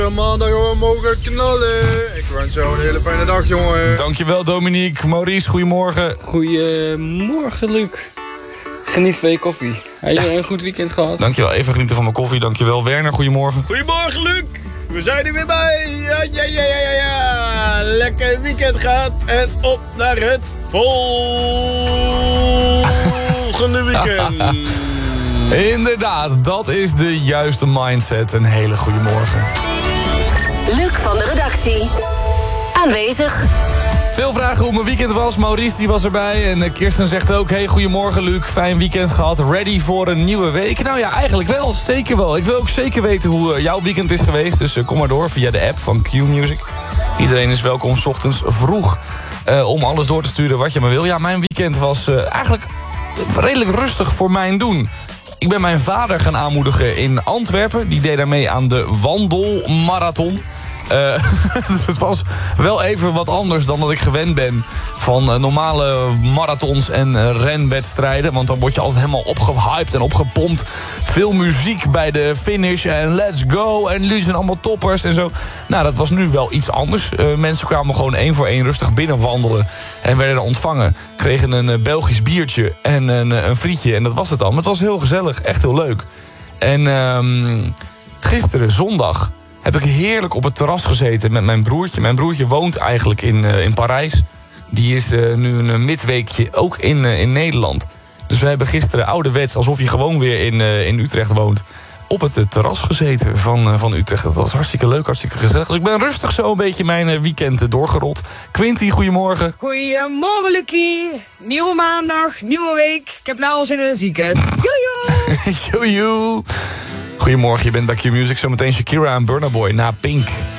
Maandag we mogen knallen. Ik wens jou een hele fijne dag, jongen. Dankjewel, Dominique. Maurice, goedemorgen. Goedemorgen, Luc. Geniet van je koffie. Heb je een goed weekend gehad? Dankjewel, even genieten van mijn koffie. Dankjewel, Werner, goedemorgen. Goedemorgen, Luc. We zijn er weer bij. Ja. Lekker weekend gehad. En op naar het volgende weekend. Inderdaad, dat is de juiste mindset. Een hele goede morgen. Luc van de redactie. Aanwezig. Veel vragen hoe mijn weekend was. Maurice die was erbij. En Kirsten zegt ook, hey, goedemorgen Luc. Fijn weekend gehad. Ready voor een nieuwe week? Nou ja, eigenlijk wel. Zeker wel. Ik wil ook zeker weten hoe jouw weekend is geweest. Dus kom maar door via de app van Q-Music. Iedereen is welkom 's ochtends vroeg om alles door te sturen wat je maar wil. Ja, mijn weekend was eigenlijk redelijk rustig voor mijn doen. Ik ben mijn vader gaan aanmoedigen in Antwerpen. Die deed daarmee aan de wandelmarathon. Het was wel even wat anders dan dat ik gewend ben van normale marathons en renwedstrijden. Want dan word je altijd helemaal opgehyped en opgepompt. Veel muziek bij de finish en let's go. En jullie zijn allemaal toppers en zo. Nou, dat was nu wel iets anders. Mensen kwamen gewoon 1 voor 1 rustig binnenwandelen. En werden ontvangen. Kregen een Belgisch biertje en een frietje. En dat was het al. Maar het was heel gezellig. Echt heel leuk. En gisteren, zondag, heb ik heerlijk op het terras gezeten met mijn broertje. Mijn broertje woont eigenlijk in Parijs. Die is nu een midweekje ook in Nederland. Dus we hebben gisteren ouderwets, alsof je gewoon weer in Utrecht woont, op het terras gezeten van Utrecht. Dat was hartstikke leuk, hartstikke gezellig. Dus ik ben rustig zo een beetje mijn weekend doorgerold. Quinty, goedemorgen. Goedemorgen, Lucie. Nieuwe maandag, nieuwe week. Ik heb nou al zin in het weekend. Joejoe. Joejoe. Goedemorgen, je bent bij Q-Music. Zometeen Shakira en Burna Boy na Pink.